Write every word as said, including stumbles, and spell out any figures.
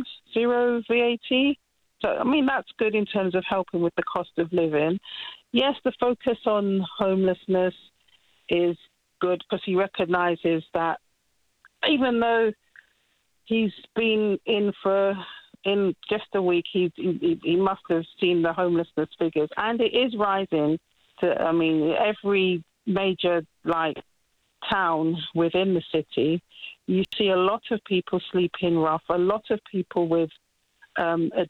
pounds, zero V A T. So, I mean, that's good in terms of helping with the cost of living. Yes, the focus on homelessness is good because he recognises that even though he's been in for in just a week, he, he he must have seen the homelessness figures, and it is rising. To I mean, every major like town within the city, you see a lot of people sleeping rough, a lot of people with um,